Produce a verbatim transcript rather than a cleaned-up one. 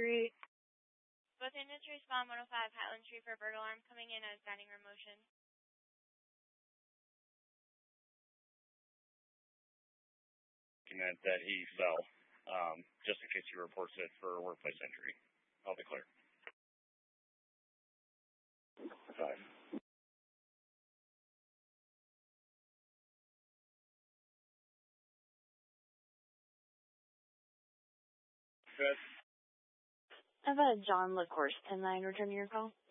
three. Both units respond one oh five Highland Street for bird alarm coming in as dining room motion. Document that he fell, um, just in case he reports it for workplace injury. I'll be clear. Five. Good. I've had John LaCourse, ten nine, returning your call.